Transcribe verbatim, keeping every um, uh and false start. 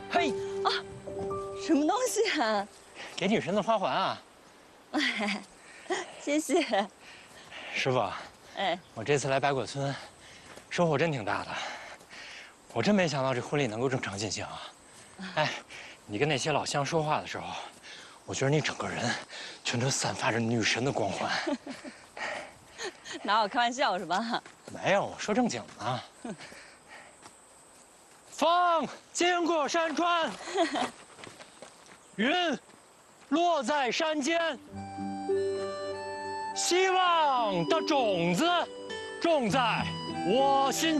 嘿， 啊，什么东西啊？ 给女神的花环啊！ 哎，谢谢。 师傅，哎，我这次来百果村，收获真挺大的。我真没想到这婚礼能够正常进行啊！哎，你跟那些老乡说话的时候，我觉得你整个人全都散发着女神的光环。 拿我开玩笑是吧？ 没有，我说正经的。风经过山川，云落在山间，希望的种子种在我心。